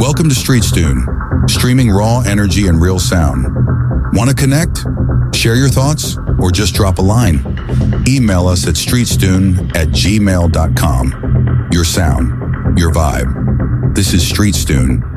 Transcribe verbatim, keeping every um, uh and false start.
Welcome to StreetStune, streaming raw energy and real sound. Want to connect? Share your thoughts? Or just drop a line? Email us at streetstune at gmail dot com. Your sound, your vibe. This is StreetStune.